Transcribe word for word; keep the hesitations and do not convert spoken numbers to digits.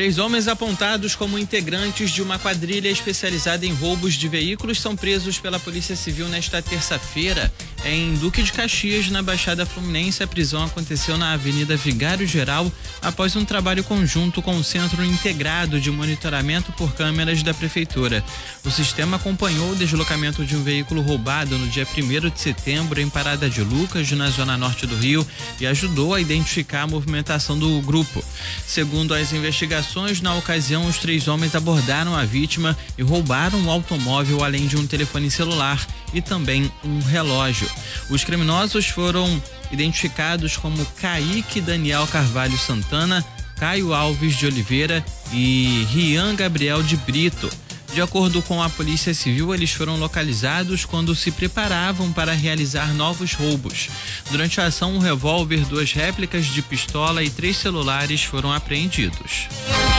Três homens apontados como integrantes de uma quadrilha especializada em roubos de veículos são presos pela Polícia Civil nesta terça-feira em Duque de Caxias, na Baixada Fluminense. A prisão aconteceu na Avenida Vigário Geral após um trabalho conjunto com o Centro Integrado de Monitoramento por Câmeras da Prefeitura. O sistema acompanhou o deslocamento de um veículo roubado no dia primeiro de setembro em Parada de Lucas, na zona norte do Rio, e ajudou a identificar a movimentação do grupo. Segundo as investigações, na ocasião, os três homens abordaram a vítima e roubaram um automóvel, além de um telefone celular e também um relógio. Os criminosos foram identificados como Kaique Daniel Carvalho Santana, Caio Alves de Oliveira e Rian Gabriel de Brito. De acordo com a Polícia Civil, eles foram localizados quando se preparavam para realizar novos roubos. Durante a ação, um revólver, duas réplicas de pistola e três celulares foram apreendidos.